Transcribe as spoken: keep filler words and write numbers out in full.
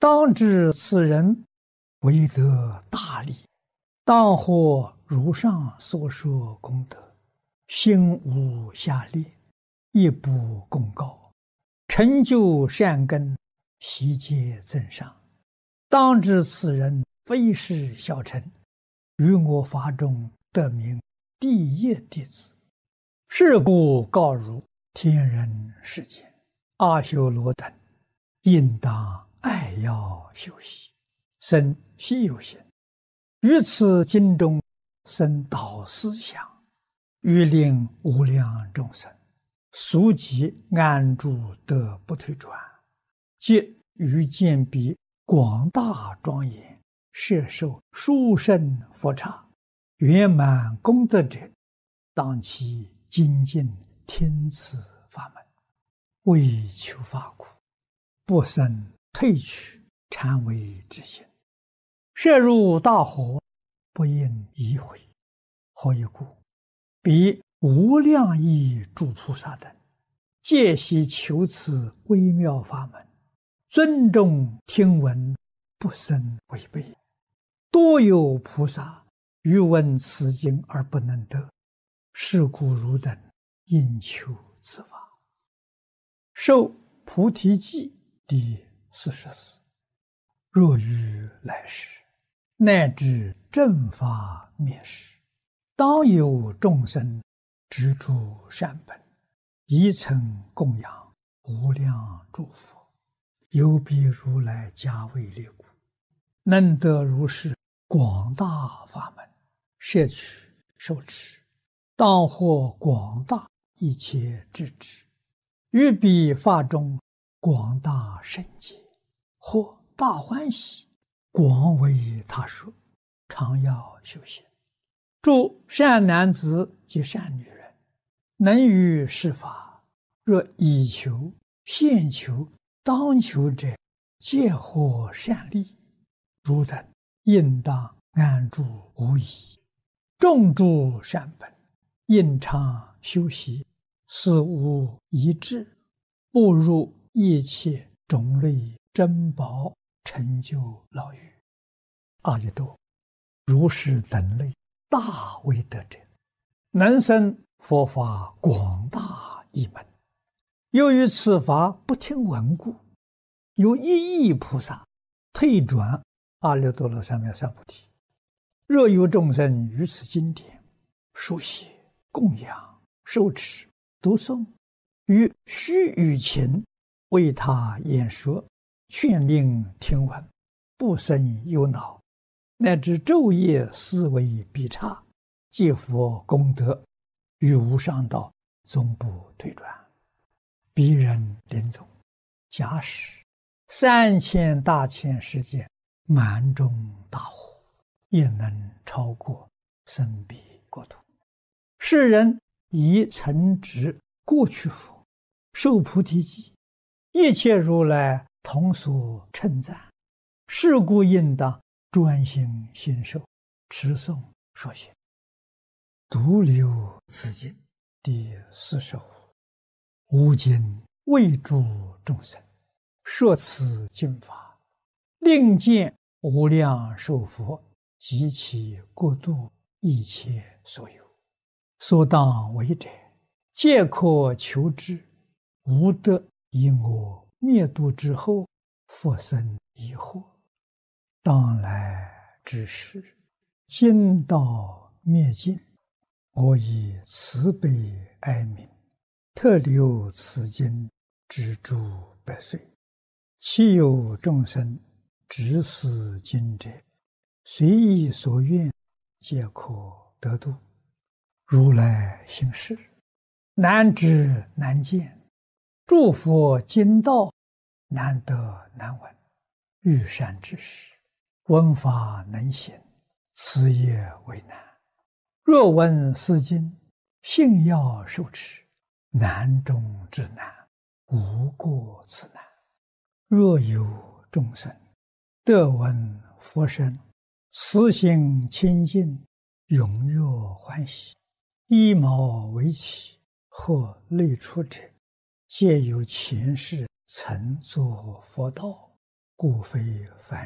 当知此人为得大利，当获如上所说功德，心无下劣，亦不功高，成就善根，悉皆增上。当知此人非是小乘，于我法中得名第一弟子。是故告汝天人世间阿修罗等，应当爱要修习，生希有行，于此经中生导思想，欲令无量众生速即安住得不退转，即于见彼广大庄严，摄受殊胜佛刹，圆满功德者，当其精进听此法门，为求法苦，不生退去禅为之心。摄入大火，不应疑悔。何以故？彼无量亿诸菩萨等，皆悉求此微妙法门，尊重听闻，不生违背。多有菩萨欲闻此经而不能得，是故汝等应求此法。受菩提记第四十四。若于来世，乃至正法灭世，当有众生执著善本，宜曾供养无量诸佛，有彼如来加为列故，能得如是广大法门，摄取受持，当获广大一切智智，于彼法中广大圣解，或大欢喜，广为他说，常要修行。诸善男子及善女人，能于是法，若以求、现求、当求者，皆获善利。汝等应当安住无疑，种诸善本，应常修习，死无遗志，步入一切种类珍宝，成就牢狱。阿逸多，如是等类大威德者，能生佛法广大一门。由于此法不听闻故，有一亿菩萨退转阿耨多罗三藐三菩提。若有众生于此经典书写、供养、受持、读诵，于须臾前为他演说，劝令听闻，不生忧恼，乃至昼夜思维必差，皆佛功德，于无上道终不退转。彼人临终，假使三千大千世界满中大火，也能超过生彼国土。世人以曾执过去佛，受菩提记，一切如来同所称赞。是故应当专心信受，持诵说写。独留此经第四十五。吾今为诸众生说此经法，令见无量寿佛及其国度一切所有，所当为者，皆可求之，无得以我灭度之后复生疑惑。当来之时，今道灭尽，我以慈悲哀悯，特留此经之诸百岁。其有众生执此经者，随意所愿，皆可得度。如来行事，难知难见，诸佛经道难得难闻。欲善之事，闻法能行，此也为难。若闻是经，信要受持，难中之难，无过此难。若有众生得闻佛声，慈心清净，踊跃欢喜，衣毛为起，或类出者，皆有前世曾作佛道， 故非凡。